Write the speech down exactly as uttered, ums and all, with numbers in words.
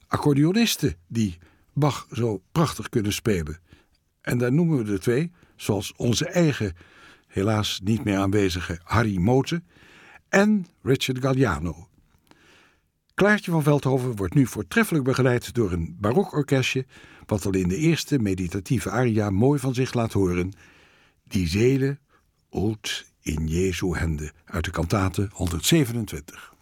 accordeonisten die Bach zo prachtig kunnen spelen. En daar noemen we er twee, zoals onze eigen, helaas niet meer aanwezige Harry Mote en Richard Galliano. Klaartje van Veldhoven wordt nu voortreffelijk begeleid door een barokorkestje, wat al in de eerste meditatieve aria mooi van zich laat horen. Die Seele, ut in Jesu Hände, uit de kantate honderdzevenentwintig.